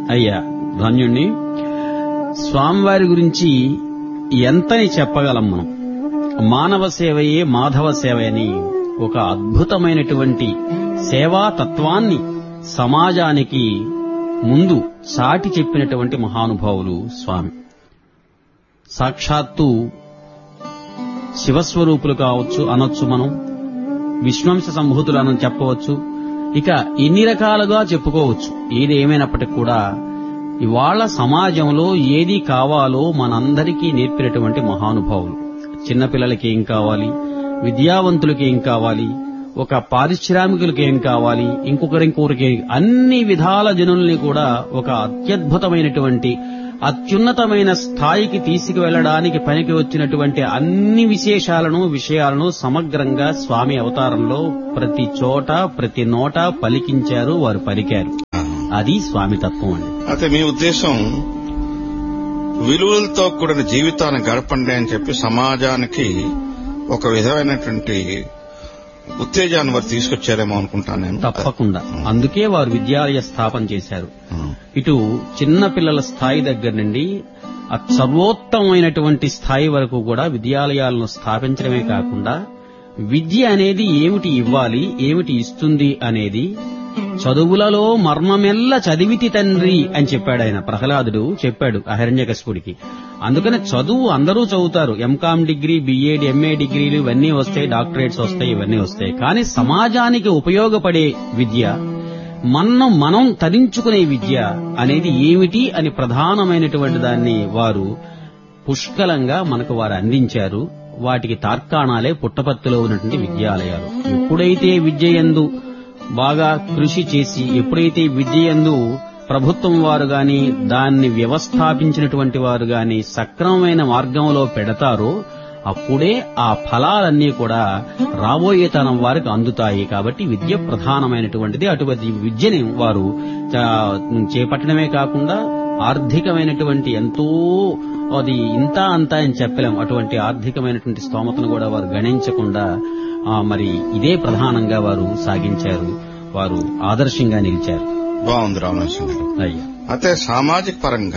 అయ్యా ధన్యుణ్ణి. స్వామివారి గురించి ఎంతని చెప్పగలం మనం. మానవ సేవయే మాధవ సేవ అని ఒక అద్భుతమైనటువంటి సేవా తత్వాన్ని సమాజానికి ముందు చాటి చెప్పినటువంటి మహానుభావులు స్వామి. సాక్షాత్తు శివస్వరూపులు కావచ్చు అనొచ్చు, మనం విశ్వంశ సంభూతులు అని చెప్పవచ్చు, ఇక ఎన్ని రకాలుగా చెప్పుకోవచ్చు. ఏది ఏమైనప్పటికీ కూడా ఇవాళ సమాజంలో ఏది కావాలో మనందరికీ నేర్పినటువంటి మహానుభావులు. చిన్నపిల్లలకి ఏం కావాలి, విద్యావంతులకి ఏం కావాలి, ఒక పారిశ్రామికులకి ఏం కావాలి, ఇంకొకరికి అన్ని విధాల జనుల్ని కూడా ఒక అత్యద్భుతమైనటువంటి అత్యున్నతమైన స్థాయికి తీసుకువెళ్లడానికి పనికి వచ్చినటువంటి అన్ని విషయాలను సమగ్రంగా స్వామి అవతారంలో ప్రతి చోట ప్రతి నోట పలికించారు, వారు పలికారు. అది స్వామి తత్వం అండి. అయితే మీ ఉద్దేశం విలువలతో కూడిన జీవితాన్ని గడపండి అని చెప్పి సమాజానికి ఒక విధమైనటువంటి ఉత్తేజాన్ని వారు తీసుకొచ్చారేమో అనుకుంటాను నేను. తప్పకుండా. అందుకే వారు విద్యాలయ స్థాపన చేశారు. ఇటు చిన్న పిల్లల స్థాయి దగ్గర నుండి సర్వోత్తమైనటువంటి స్థాయి వరకు కూడా విద్యాలయాలను స్థాపించడమే కాకుండా విద్య అనేది ఏమిటి ఇవ్వాలి, ఏమిటి ఇస్తుంది అనేది చదువులలో మర్మమెల్ల చదివితి తండ్రి అని చెప్పాడు ఆయన. ప్రహ్లాదుడు చెప్పాడు హిరణ్యకశిపుడికి. అందుకని చదువు అందరూ చదువుతారు. ఎంకామ్ డిగ్రీ, బిఏడి, ఎంఏ డిగ్రీలు ఇవన్నీ వస్తాయి, డాక్టరేట్స్ వస్తాయి, ఇవన్నీ వస్తాయి. కానీ సమాజానికి ఉపయోగపడే విద్య, మనం తరించుకునే విద్య అనేది ఏమిటి అని ప్రధానమైనటువంటి దాన్ని వారు పుష్కలంగా మనకు వారు అందించారు. వాటికి తార్కాణాలే పుట్టపర్తిలో ఉన్నటువంటి విద్యాలయాలు. ఎప్పుడైతే విద్యయందు బాగా కృషి చేసి, ఎప్పుడైతే విద్యయందు ప్రభుత్వం వారు గాని దాన్ని వ్యవస్థాపించినటువంటి వారు గాని సక్రమమైన మార్గంలో పెడతారో అప్పుడే ఆ ఫలాలన్నీ కూడా రాబోయే తరం వారికి అందుతాయి. కాబట్టి విద్య ప్రధానమైనటువంటిది. అటువంటి విద్యని వారు చేపట్టడమే కాకుండా ఆర్థికమైనటువంటి ఎంతో, అది ఇంత అంతా అని చెప్పలేం, అటువంటి ఆర్థికమైనటువంటి స్తోమతను కూడా వారు గణించకుండా మరి ఇదే ప్రధానంగా వారు సాగించారు. వారు ఆదర్శంగా నిలిచారు. బాగుంది రామేశ్వర గారు. అయితే సామాజిక పరంగా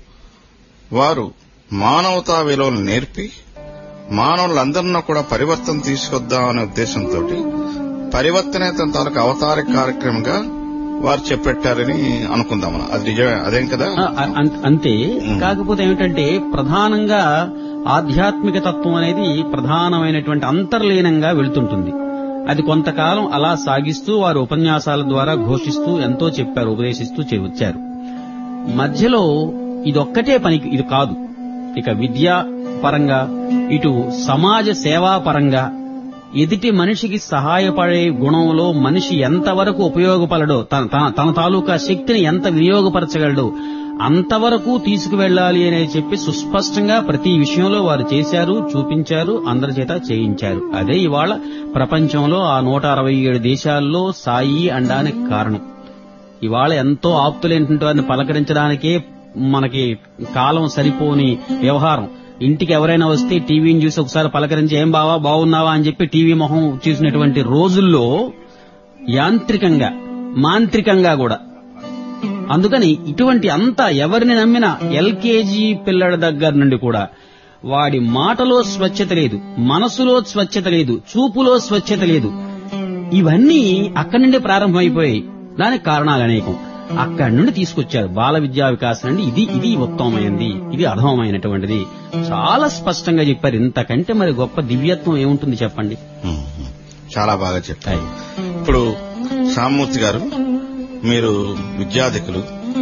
వారు మానవతా విలువలు నేర్పి మానవులందరినీ కూడా పరివర్తన తీసుకొద్దామనే ఉద్దేశంతో పరివర్తనే తన తాలూకు అవతార కార్యక్రమంగా వారు చెప్పెట్టారని అనుకుందాం. అది నిజమే, అదేం కదా? అంతే. కాకపోతే ఏమిటంటే ప్రధానంగా ఆధ్యాత్మిక తత్వం అనేది ప్రధానమైనటువంటి అంతర్లీనంగా వెళ్తుంటుంది. అది కొంతకాలం అలా సాగిస్తూ వారు ఉపన్యాసాల ద్వారా ఘోషిస్తూ ఎంతో చెప్పారు, ఉపదేశిస్తూ వచ్చారు. మధ్యలో ఇదొక్కటే పనికి ఇది కాదు. ఇక విద్యా పరంగా, ఇటు సమాజ సేవా పరంగా, ఎదుటి మనిషికి సహాయపడే గుణంలో మనిషి ఎంతవరకు ఉపయోగపడడో, తన తాలూకా శక్తిని ఎంత వినియోగపరచగలడో అంతవరకు తీసుకువెళ్లాలి అనేది చెప్పి సుస్పష్టంగా ప్రతి విషయంలో వారు చేశారు, చూపించారు, అందరి చేత చేయించారు. అదే ఇవాళ ప్రపంచంలో ఆ 167 దేశాల్లో సాయి అనడానికి కారణం. ఇవాళ ఎంతో ఆప్తులైనటువంటి వారిని పలకరించడానికే మనకి కాలం సరిపోని వ్యవహారం. ఇంటికి ఎవరైనా వస్తే టీవీని చూసి ఒకసారి పలకరించి ఏం బావా బాగున్నావా అని చెప్పి టీవీ మొహం చూసినటువంటి రోజుల్లో యాంత్రికంగా, మాంత్రికంగా కూడా. అందుకని ఇటువంటి అంతా ఎవరిని నమ్మినా ఎల్కేజీ పిల్లల దగ్గర నుండి కూడా వాడి మాటలో స్వచ్ఛత లేదు, మనసులో స్వచ్ఛత లేదు, చూపులో స్వచ్ఛత లేదు. ఇవన్నీ అక్కడి నుండి ప్రారంభమైపోయాయి. దానికి కారణాలు అనేకం. అక్కడి నుండి తీసుకొచ్చారు. బాల విద్యా వికాసం నుండి ఇది ఉత్తమమైనది, ఇది అధమమైనటువంటిది చాలా స్పష్టంగా చెప్పారు. ఇంతకంటే మరి గొప్ప దివ్యత్వం ఏముంటుంది చెప్పండి? చాలా బాగా చెప్పారు. ఇప్పుడు సామూర్తి గారు, మీరు విద్యాధికులు,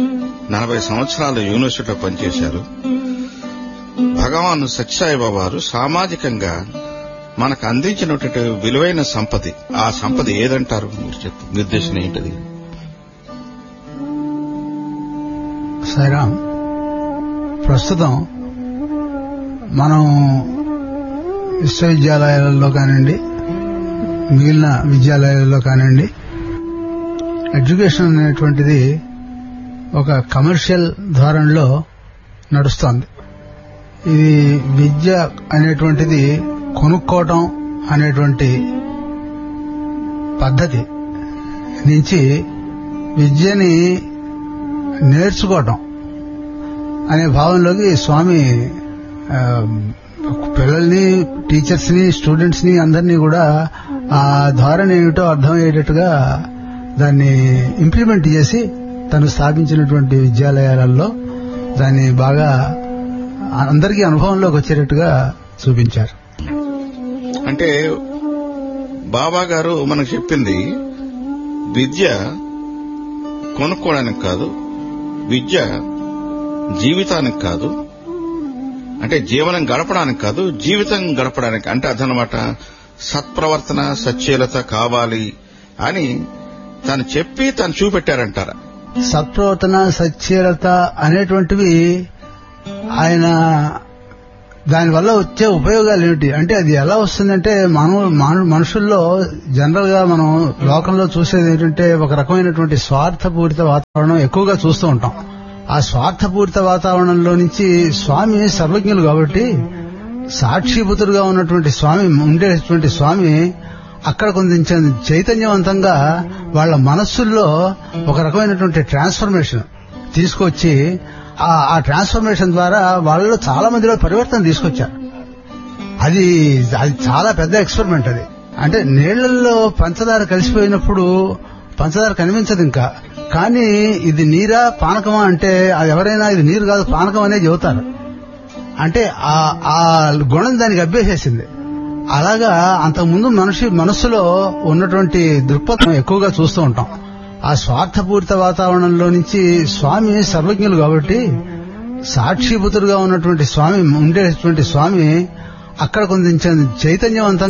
40 సంవత్సరాలు యూనివర్సిటీలో పనిచేశారు. భగవాన్ సత్యసాయిబాబా వారు సామాజికంగా మనకు అందించినటువంటి విలువైన సంపద, ఆ సంపద ఏదంటారు? మీరు చెప్పు, నిర్దేశం ఏంటది? సాయిరామ్, ప్రస్తుతం మనం విశ్వవిద్యాలయాలలో కానివ్వండి, మిగిలిన విద్యాలయాలలో కానివ్వండి, ఎడ్యుకేషన్ అనేటువంటిది ఒక కమర్షియల్ ధోరణిలో నడుస్తోంది. ఇది విద్య అనేటువంటిది కొనుక్కోవటం అనేటువంటి పద్ధతి నుంచి విద్యని నేర్చుకోవటం అనే భావంలోకి స్వామి పిల్లల్ని, టీచర్స్ ని, స్టూడెంట్స్ ని అందరినీ కూడా ఆ ధోరణి ఏమిటో అర్థమయ్యేటట్టుగా దాన్ని ఇంప్లిమెంట్ చేసి తను స్థాపించినటువంటి విద్యాలయాలలో దాన్ని బాగా అందరికీ అనుభవంలోకి వచ్చేటట్టుగా చూపించారు. అంటే బాబా గారు మనకు చెప్పింది విద్య కొనుక్కోవడానికి కాదు, విద్య జీవితానికి కాదు, అంటే జీవనం గడపడానికి కాదు, జీవితం గడపడానికి. అంటే అదనమాట సత్ప్రవర్తన, సచ్ఛీలత కావాలి అని తను చెప్పి తను చూపెట్టారంటారా? సత్ప్రవర్తన, సచ్ఛీలత అనేటువంటివి ఆయన దానివల్ల వచ్చే ఉపయోగాలు ఏమిటి అంటే అది ఎలా వస్తుందంటే మనుషుల్లో జనరల్ గా మనం లోకంలో చూసేది ఏంటంటే ఒక రకమైనటువంటి స్వార్థపూరిత వాతావరణం ఎక్కువగా చూస్తూ ఉంటాం. ఆ స్వార్థపూరిత వాతావరణంలో నుంచి స్వామి సర్వజ్ఞులు కాబట్టి సాక్షిభూతుడుగా ఉన్నటువంటి స్వామి, ఉండేటువంటి స్వామి అక్కడ కొంచెం చైతన్యవంతంగా వాళ్ళ మనస్సుల్లో ఒక రకమైనటువంటి ట్రాన్స్ఫర్మేషన్ తీసుకొచ్చి ఆ ట్రాన్స్ఫర్మేషన్ ద్వారా వాళ్ళలో చాలా మందిలో పరివర్తన తీసుకొచ్చారు. అది చాలా పెద్ద ఎక్స్పెరిమెంట్. అది అంటే నీళ్లలో పంచదార కలిసిపోయినప్పుడు పంచదార కనిపించదు ఇంకా, కానీ ఇది నీరా పానకమా అంటే అది ఎవరైనా ఇది నీరు కాదు పానకం అనే చెబుతారు. అంటే ఆ గుణం దానికి అభ్యసించింది. అలాగా అంతకుముందు మనస్సులో ఉన్నటువంటి దృక్పథం ఎక్కువగా చూస్తూ ఉంటాం. ఆ స్వార్థపూరిత వాతావరణంలో నుంచి స్వామి సర్వజ్ఞులు కాబట్టి సాక్షిభూతుడుగా ఉన్నటువంటి స్వామి, ఉండేటువంటి స్వామి అక్కడ కొంచెం చైతన్యవంతంగా